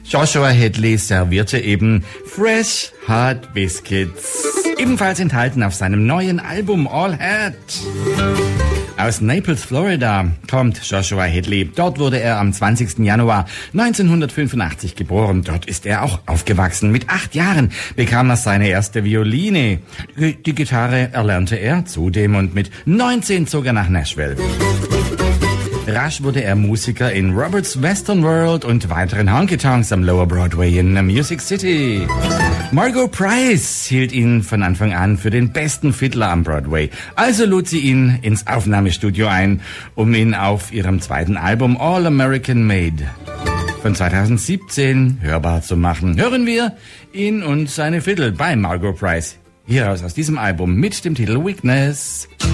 Joshua Hadley servierte eben Fresh Hot Biscuits. Ebenfalls enthalten auf seinem neuen Album All Hat. Aus Naples, Florida kommt Joshua Hadley. Dort wurde er am 20. Januar 1985 geboren. Dort ist er auch aufgewachsen. Mit 8 Jahren bekam er seine erste Violine. Die Gitarre erlernte er zudem und mit 19 zog er nach Nashville. Rasch wurde er Musiker in Robert's Western World und weiteren Honky-Tonks am Lower Broadway in Music City. Margot Price hielt ihn von Anfang an für den besten Fiddler am Broadway. Also lud sie ihn ins Aufnahmestudio ein, um ihn auf ihrem zweiten Album All American Made von 2017 hörbar zu machen. Hören wir ihn und seine Fiddle bei Margot Price. Hier aus diesem Album mit dem Titel Weakness.